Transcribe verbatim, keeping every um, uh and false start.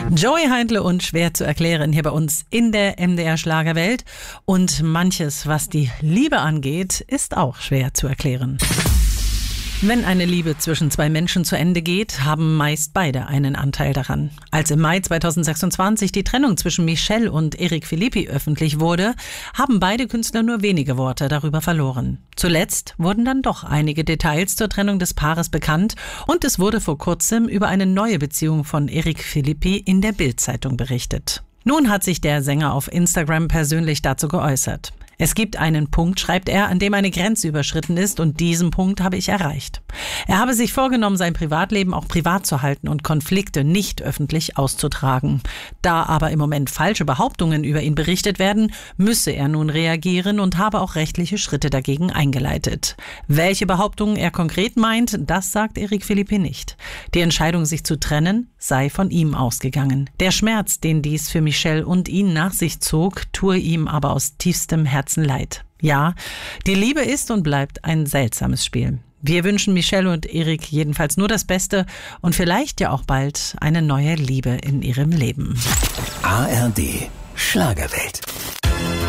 Joey Heindle und Schwer zu erklären hier bei uns in der M D R Schlagerwelt. Und manches, was die Liebe angeht, ist auch schwer zu erklären. Wenn eine Liebe zwischen zwei Menschen zu Ende geht, haben meist beide einen Anteil daran. Als im Mai zweitausendsechsundzwanzig die Trennung zwischen Michelle und Eric Philippi öffentlich wurde, haben beide Künstler nur wenige Worte darüber verloren. Zuletzt wurden dann doch einige Details zur Trennung des Paares bekannt und es wurde vor kurzem über eine neue Beziehung von Eric Philippi in der Bild-Zeitung berichtet. Nun hat sich der Sänger auf Instagram persönlich dazu geäußert. Es gibt einen Punkt, schreibt er, an dem eine Grenze überschritten ist und diesen Punkt habe ich erreicht. Er habe sich vorgenommen, sein Privatleben auch privat zu halten und Konflikte nicht öffentlich auszutragen. Da aber im Moment falsche Behauptungen über ihn berichtet werden, müsse er nun reagieren und habe auch rechtliche Schritte dagegen eingeleitet. Welche Behauptungen er konkret meint, das sagt Eric Philippi nicht. Die Entscheidung, sich zu trennen, sei von ihm ausgegangen. Der Schmerz, den dies für Michelle und ihn nach sich zog, tue ihm aber aus tiefstem Herzen leid. Ja, die Liebe ist und bleibt ein seltsames Spiel. Wir wünschen Michelle und Eric jedenfalls nur das Beste und vielleicht ja auch bald eine neue Liebe in ihrem Leben. A R D Schlagerwelt.